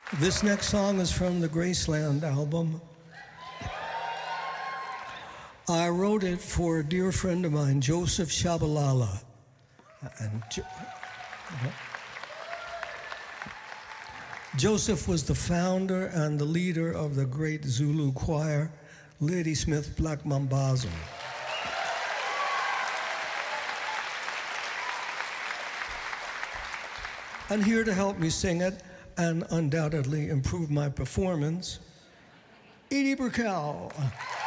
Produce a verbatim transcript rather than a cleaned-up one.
This next song is from the Graceland album. I wrote it for a dear friend of mine, Joseph Shabalala. And jo- Joseph was the founder and the leader of the great Zulu choir, Ladysmith Black Mambazo. And here to help me sing it and undoubtedly improve my performance, Edie Brickell.